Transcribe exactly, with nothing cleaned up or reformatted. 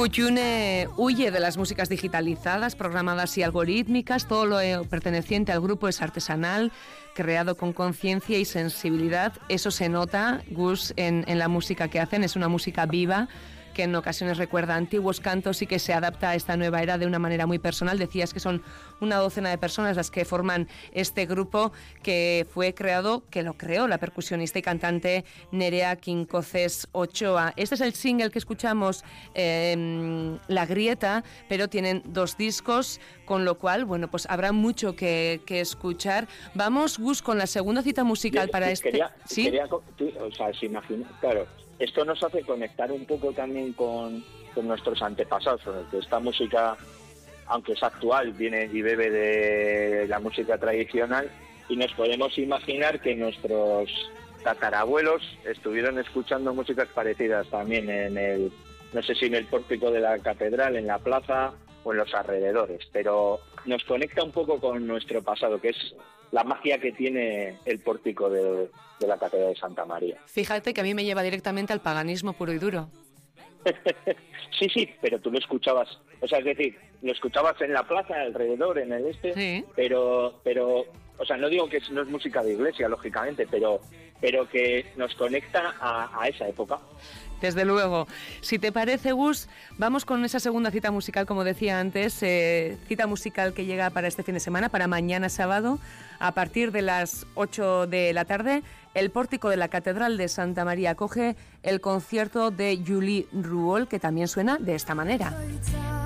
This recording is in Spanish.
Cuyune huye de las músicas digitalizadas, programadas y algorítmicas. Todo lo perteneciente al grupo es artesanal, creado con conciencia y sensibilidad. Eso se nota, Gus, en, en la música que hacen. Es una música viva, que en ocasiones recuerda antiguos cantos y que se adapta a esta nueva era de una manera muy personal. Decías que son una docena de personas las que forman este grupo, que fue creado, que lo creó la percusionista y cantante Nerea Quincoces Ochoa. Este es el single que escuchamos, eh, La Grieta, pero tienen dos discos, con lo cual, bueno, pues habrá mucho que, que escuchar. Vamos, Gus, con la segunda cita musical Yo, para sí, este... Quería, ¿Sí? quería, o sea, se imagina, claro, esto nos hace conectar un poco también con, con nuestros antepasados, que esta música, aunque es actual, viene y bebe de la música tradicional, y nos podemos imaginar que nuestros tatarabuelos estuvieron escuchando músicas parecidas también en el, no sé si en el pórtico de la catedral, en la plaza o en los alrededores, pero nos conecta un poco con nuestro pasado, que es la magia que tiene el pórtico de, de la Catedral de Santa María. Fíjate que a mí me lleva directamente al paganismo puro y duro. Sí, sí, pero tú lo escuchabas, o sea, es decir, lo escuchabas en la plaza, alrededor, en el este, sí. pero, pero, o sea, no digo que no es música de iglesia, lógicamente, pero, pero que nos conecta a, a esa época. Desde luego. Si te parece, Gus, vamos con esa segunda cita musical, como decía antes, eh, cita musical que llega para este fin de semana, para mañana sábado, a partir de las ocho de la tarde. El pórtico de la Catedral de Santa María acoge el concierto de Julie Ruol, que también suena de esta manera.